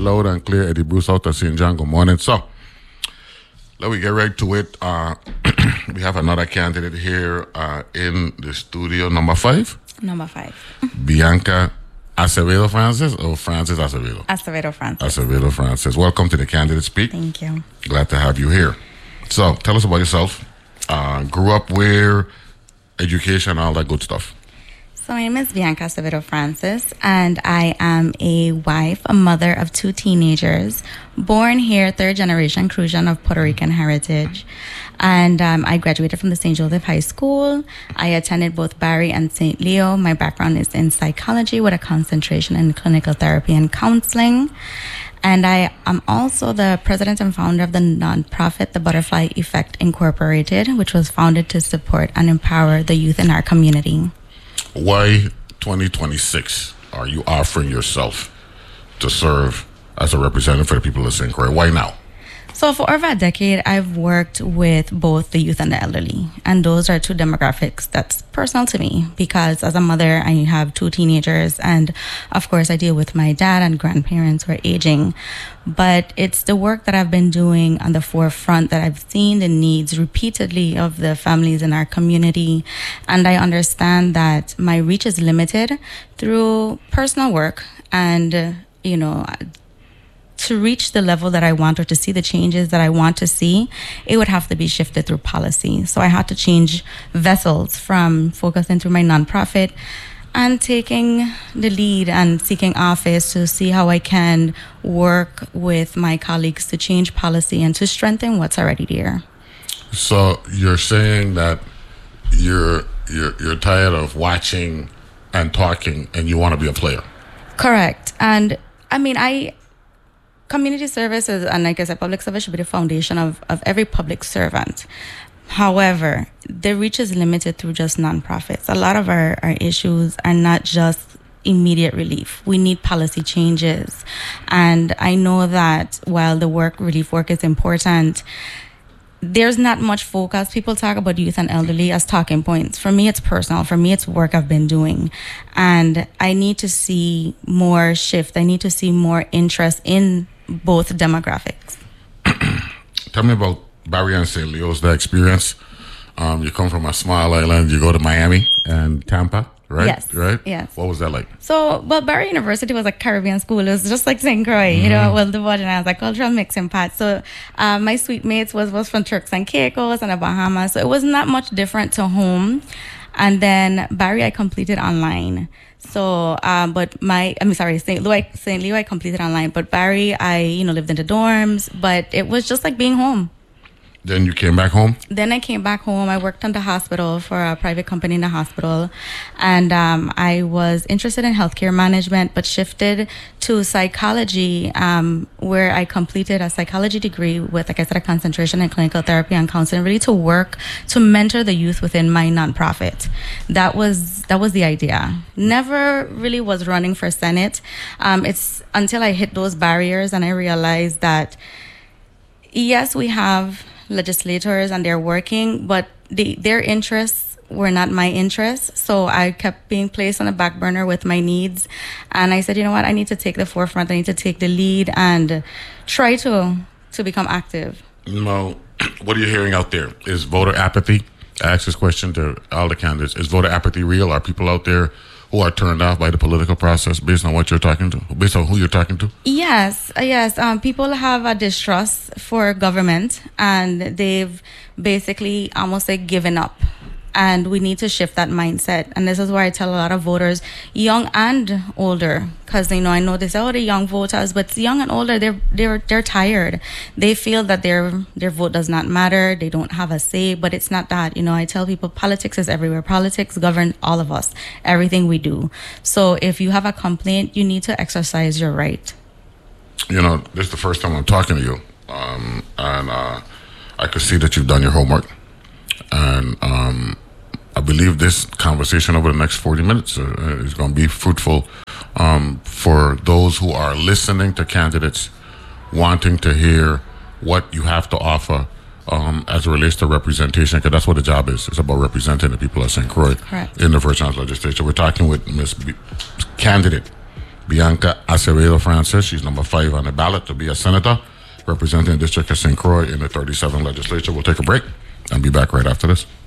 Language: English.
loud and clear. Eddie Bruce out of St. John. Good morning. So, let me get right to it. We have another candidate here in the studio, number 5. Number 5. Bianca Acevedo Francis or Francis Acevedo? Acevedo Francis. Acevedo Francis. Welcome to the Candidate Speak. Thank you. Glad to have you here. So, tell us about yourself. Grew up where, education, all that good stuff. So my name is Bianca Acevedo Francis, and I am a wife, a mother of 2 teenagers, born here, 3rd generation Crucian of Puerto Rican heritage. And I graduated from the St. Joseph High School. I attended both Barry and St. Leo. My background is in psychology with a concentration in clinical therapy and counseling. And I am also the president and founder of the nonprofit, The Butterfly Effect Incorporated, which was founded to support and empower the youth in our community. Why 2026 are you offering yourself to serve as a representative for the people of St. Croix? Why now? So for over a decade, I've worked with both the youth and the elderly. And those are 2 demographics that's personal to me because as a mother, I have 2 teenagers. And of course, I deal with my dad and grandparents who are aging. But it's the work that I've been doing on the forefront that I've seen the needs repeatedly of the families in our community. And I understand that my reach is limited through personal work and, to reach the level that I want or to see the changes that I want to see, it would have to be shifted through policy. So I had to change vessels from focusing through my nonprofit and taking the lead and seeking office to see how I can work with my colleagues to change policy and to strengthen what's already there. So you're saying that you're tired of watching and talking and you want to be a player? Correct. And community services and like I said, public service should be the foundation of every public servant. However, the reach is limited through just nonprofits. A lot of our issues are not just immediate relief. We need policy changes. And I know that while the relief work is important, there's not much focus. People talk about youth and elderly as talking points. For me, it's personal. For me, it's work I've been doing. And I need to see more shift. I need to see more interest in both demographics. Tell me about Barry and St. Leo's, the experience. You come from a small island, you go to Miami and Tampa, right? Yes. Right? Yes. What was that like? So, Barry University was a Caribbean school. It was just like St. Croix, the Virgin Islands, like cultural mixing pot. So, my suite mates was from Turks and Caicos and the Bahamas. So, it was not much different to home. And then Barry, I completed online. So, St. Leo, I completed online. But Barry, I, lived in the dorms. But it was just like being home. Then you came back home? Then I came back home. I worked on the hospital for a private company in the hospital. And I was interested in healthcare management, but shifted to psychology, where I completed a psychology degree with, like I said, a concentration in clinical therapy and counseling, really to work to mentor the youth within my nonprofit. That was the idea. Never really was running for Senate. It's until I hit those barriers and I realized that, yes, we have legislators and they're working, but their interests were not my interests. So I kept being placed on the back burner with my needs. And I said, you know what, I need to take the forefront. I need to take the lead and try to become active. What are you hearing out there? Is voter apathy? I asked this question to all the candidates. Is voter apathy real? Are people out there who are turned off by the political process based on what you're talking to, based on who you're talking to? Yes. People have a distrust for government, and they've basically almost like given up. And we need to shift that mindset. And this is where I tell a lot of voters, young and older, because I know they say, the young voters, but young and older, they're tired. They feel that their vote does not matter. They don't have a say, but it's not that. I tell people politics is everywhere. Politics govern all of us, everything we do. So if you have a complaint, you need to exercise your right. This is the first time I'm talking to you. And I could see that you've done your homework. And I believe this conversation over the next 40 minutes is going to be fruitful for those who are listening to candidates, wanting to hear what you have to offer as it relates to representation, because that's what the job is. It's about representing the people of St. Croix in the Virgin Islands legislature. We're talking with candidate Bianca Acevedo Francis. She's number 5 on the ballot to be a senator representing the district of St. Croix in the 37th legislature. We'll take a break and be back right after this.